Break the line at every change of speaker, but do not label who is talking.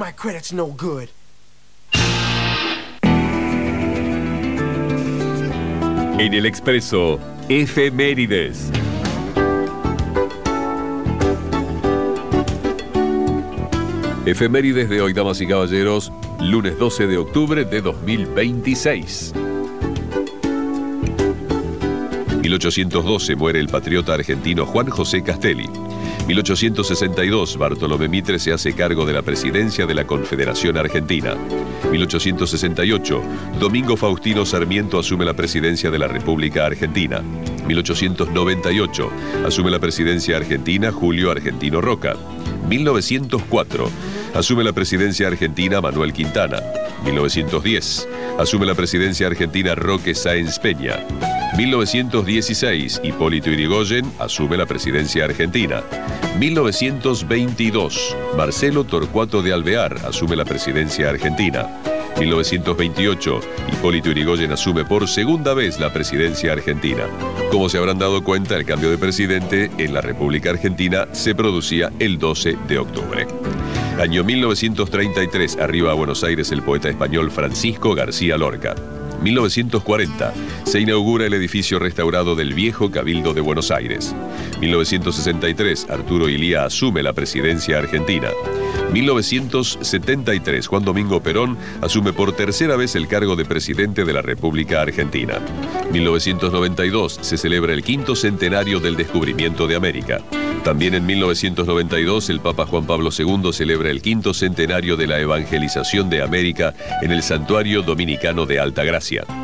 my credit's no good.
En el Expreso, efemérides. Efemérides de hoy, damas y caballeros, lunes 12 de octubre de 2026. 1812 muere el patriota argentino Juan José Castelli. 1862, Bartolomé Mitre se hace cargo de la presidencia de la Confederación Argentina. 1868, Domingo Faustino Sarmiento asume la presidencia de la República Argentina. 1898, asume la presidencia argentina Julio Argentino Roca. 1904, asume la presidencia argentina Manuel Quintana. 1910, asume la presidencia argentina Roque Sáenz Peña. 1916, Hipólito Yrigoyen asume la presidencia argentina. 1922, Marcelo Torcuato de Alvear asume la presidencia argentina. 1928, Hipólito Yrigoyen asume por segunda vez la presidencia argentina. Como se habrán dado cuenta, el cambio de presidente en la República Argentina se producía el 12 de octubre. Año 1933, arriba a Buenos Aires el poeta español Francisco García Lorca. 1940, se inaugura el edificio restaurado del viejo Cabildo de Buenos Aires. 1963, Arturo Illia asume la presidencia argentina. 1973, Juan Domingo Perón asume por tercera vez el cargo de presidente de la República Argentina. 1992, se celebra el 5º centenario del descubrimiento de América. También en 1992, el Papa Juan Pablo II celebra el 5º centenario de la evangelización de América en el Santuario Dominicano de Altagracia.